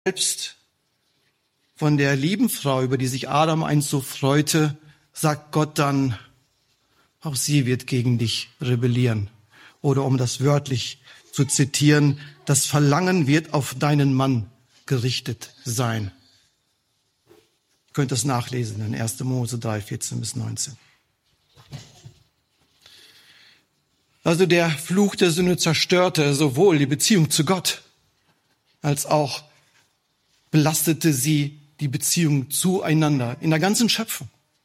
Selbst von der lieben Frau, über die sich Adam einst so freute, sagt Gott dann, auch sie wird gegen dich rebellieren. Oder um das wörtlich zu zitieren, das Verlangen wird auf deinen Mann gerichtet sein. Ihr könnt das nachlesen in 1. Mose 3, 14 bis 19. Also der Fluch der Sünde zerstörte sowohl die Beziehung zu Gott, als auch belastete sie die Beziehung zueinander in der ganzen Schöpfung.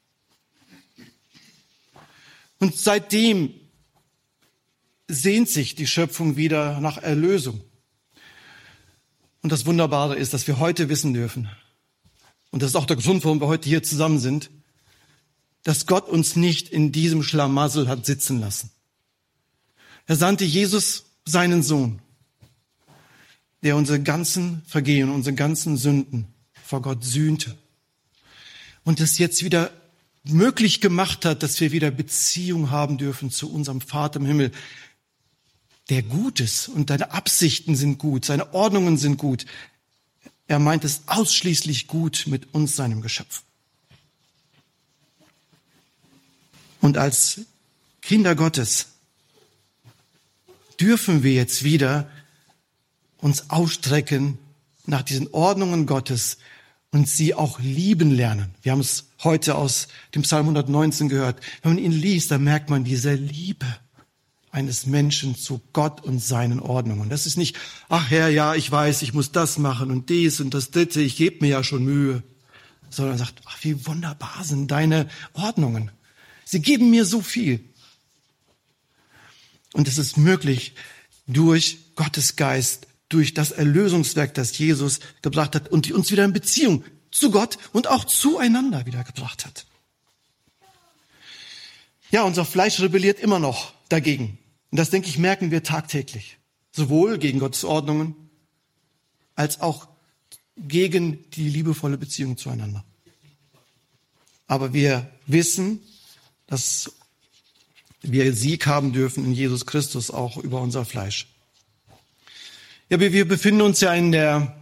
Und seitdem sehnt sich die Schöpfung wieder nach Erlösung. Und das Wunderbare ist, dass wir heute wissen dürfen, und das ist auch der Grund, warum wir heute hier zusammen sind, dass Gott uns nicht in diesem Schlamassel hat sitzen lassen. Er sandte Jesus, seinen Sohn, der unsere ganzen Vergehen, unsere ganzen Sünden vor Gott sühnte und es jetzt wieder möglich gemacht hat, dass wir wieder Beziehung haben dürfen zu unserem Vater im Himmel, der gut ist und deine Absichten sind gut, seine Ordnungen sind gut. Er meint es ausschließlich gut mit uns, seinem Geschöpf. Und als Kinder Gottes dürfen wir jetzt wieder uns ausstrecken nach diesen Ordnungen Gottes und sie auch lieben lernen. Wir haben es heute aus dem Psalm 119 gehört. Wenn man ihn liest, dann merkt man diese Liebe eines Menschen zu Gott und seinen Ordnungen. Das ist nicht, ach Herr, ja, ich weiß, ich muss das machen und dies und das Dritte, ich gebe mir ja schon Mühe. Sondern er sagt, ach, wie wunderbar sind deine Ordnungen. Sie geben mir so viel. Und es ist möglich durch Gottes Geist, durch das Erlösungswerk, das Jesus gebracht hat und uns wieder in Beziehung zu Gott und auch zueinander wieder gebracht hat. Ja, unser Fleisch rebelliert immer noch dagegen. Und das, denke ich, merken wir tagtäglich. Sowohl gegen Gottes Ordnungen, als auch gegen die liebevolle Beziehung zueinander. Aber wir wissen, dass wir Sieg haben dürfen in Jesus Christus auch über unser Fleisch. Ja, wir befinden uns ja in der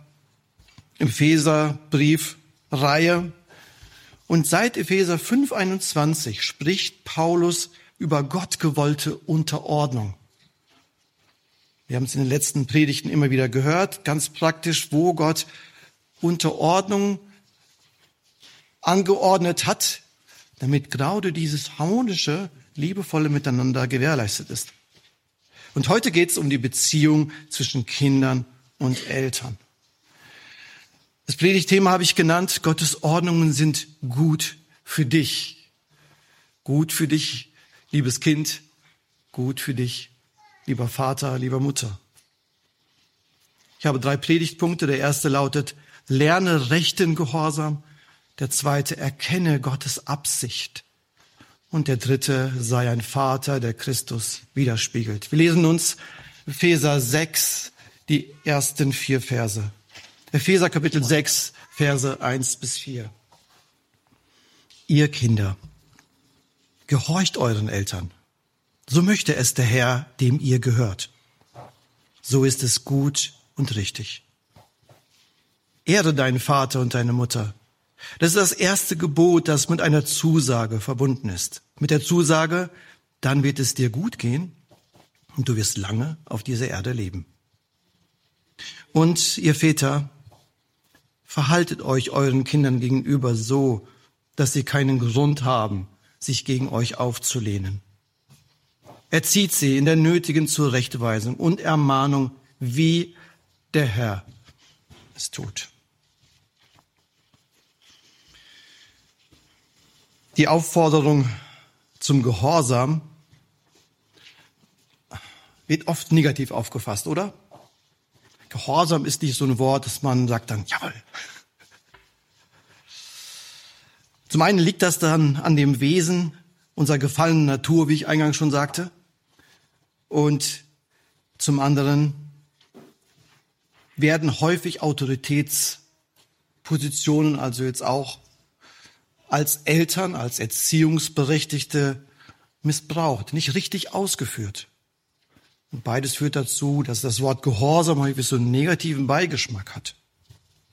Epheserbriefreihe und seit Epheser 5,21 spricht Paulus über gottgewollte Unterordnung. Wir haben es in den letzten Predigten immer wieder gehört, ganz praktisch, wo Gott Unterordnung angeordnet hat, damit gerade dieses harmonische, liebevolle Miteinander gewährleistet ist. Und heute geht es um die Beziehung zwischen Kindern und Eltern. Das Predigtthema habe ich genannt, Gottes Ordnungen sind gut für dich. Gut für dich, liebes Kind, gut für dich, lieber Vater, lieber Mutter. Ich habe 3 Predigtpunkte. Der erste lautet, lerne rechten Gehorsam. Der zweite, erkenne Gottes Absicht. Und der dritte, sei ein Vater, der Christus widerspiegelt. Wir lesen uns Epheser 6, die ersten 4 Verse. Epheser Kapitel 6, Verse 1 bis 4. Ihr Kinder, gehorcht euren Eltern. So möchte es der Herr, dem ihr gehört. So ist es gut und richtig. Ehre deinen Vater und deine Mutter. Das ist das erste Gebot, das mit einer Zusage verbunden ist. Mit der Zusage, dann wird es dir gut gehen und du wirst lange auf dieser Erde leben. Und ihr Väter, verhaltet euch euren Kindern gegenüber so, dass sie keinen Grund haben, sich gegen euch aufzulehnen. Erzieht sie in der nötigen Zurechtweisung und Ermahnung, wie der Herr es tut. Die Aufforderung zum Gehorsam wird oft negativ aufgefasst, oder? Gehorsam ist nicht so ein Wort, dass man sagt dann, jawohl. Zum einen liegt das dann an dem Wesen unserer gefallenen Natur, wie ich eingangs schon sagte. Und zum anderen werden häufig Autoritätspositionen, also jetzt auch als Eltern, als Erziehungsberechtigte missbraucht, nicht richtig ausgeführt. Und beides führt dazu, dass das Wort Gehorsam häufig so einen negativen Beigeschmack hat.